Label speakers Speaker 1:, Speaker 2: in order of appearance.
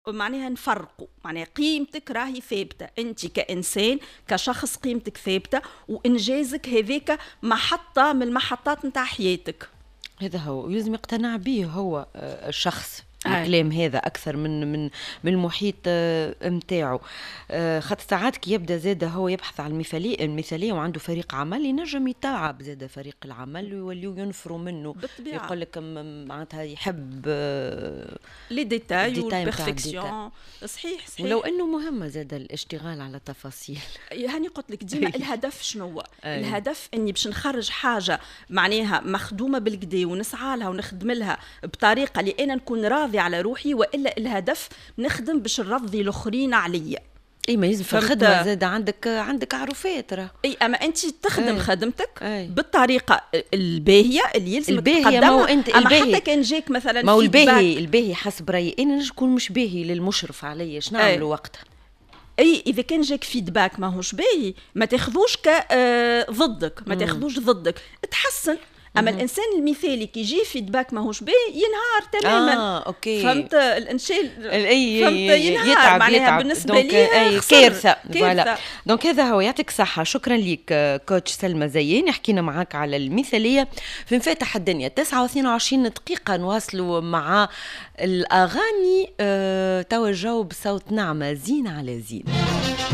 Speaker 1: معناها نفرقوا، معناها قيمتك راهي ثابتة، أنت كإنسان كشخص قيمتك ثابتة، وإنجازك هذاك محطة من المحطات نتاع حياتك.
Speaker 2: هذا هو يلزم يقتنع به هو الشخص الكلام هذا أكثر من المحيط متاعه. خاطر ساعات كي يبدأ زاد هو يبحث عن المثالية وعنده فريق عمل ينجم يتعب زاد فريق العمل ويوليو ينفروا منه بالطبيعة. يقول لك معناتها يحب
Speaker 1: لي ديتاي والبيرفكسيون. صحيح
Speaker 2: ولو انه مهمة زاد الاشتغال على تفاصيل.
Speaker 1: هاني قلت لك ديما الهدف شنو؟ الهدف اني باش نخرج حاجة معناها مخدومة بالكدا ونسعى لها ونخدم لها بطريقة اللي انا نكون راضي على روحي، والا الهدف نخدم باش نرضي الاخرين عليا.
Speaker 2: اي ما يلزم في الخدمه زاد عندك عروفات راه.
Speaker 1: اي اما انت تخدم خدمتك بالطريقه الباهيه اللي يلزم تقدمها. اما حتى كان جاك مثلا
Speaker 2: ما هو الباهي حسب رايي انا نكون مش باهي للمشرف عليا شنو نعملوا وقتها.
Speaker 1: اي اذا كان جاك فيدباك ماهوش باهي ما تاخذوش ضدك، ما تاخذوش ضدك، تحسن. اما الانسان المثالي كي يجي فيدباك ماهوش باهي ينهار تماما.
Speaker 2: اوكي
Speaker 1: فهمت الانسان
Speaker 2: فهمت ينهار معناها بالنسبه لي كارثه. فوالا دونك هذا هو. يعطيك صحه. شكرا ليك كوتش سلمى زيان. حكينا معاك على المثاليه في مفاتح الدنيا. 29 دقيقه نواصلوا مع الاغاني. توجهوا بصوت نعمه زين على زين.